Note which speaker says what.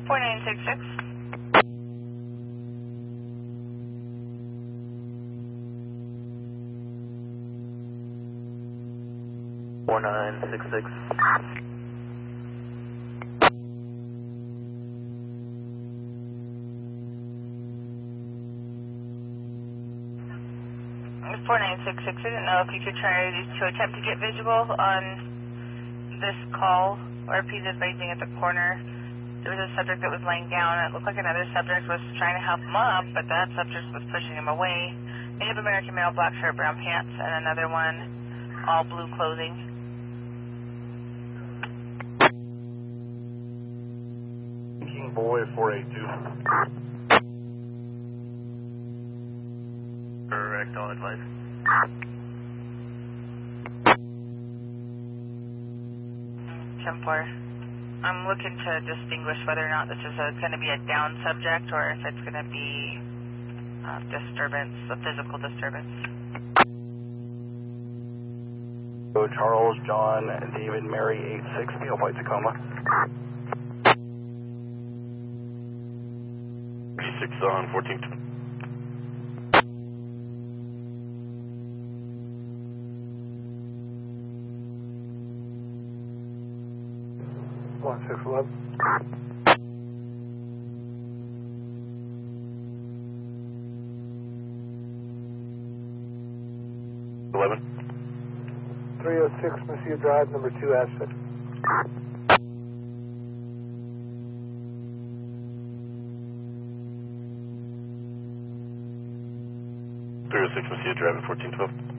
Speaker 1: 4966.
Speaker 2: 4966.
Speaker 1: 4966. I didn't know if you could try to attempt to get visual on this call, or if he's advising at the corner. There was a subject that was laying down. It looked like another subject was trying to help him up, but that subject was pushing him away. Native American male, black shirt, brown pants, and another one, all blue clothing.
Speaker 2: King Boy 482. Correct, all advice.
Speaker 1: 10-4. I'm looking to distinguish whether or not this is going to be a down subject or if it's going to be disturbance, a physical disturbance.
Speaker 2: So Charles, John, David, Mary, 86, Beal White, Tacoma. 36 on 14. 1611. 11.
Speaker 3: 306 Monsieur Drive, number 2 asset.
Speaker 2: 306 Monsieur Drive at 1412.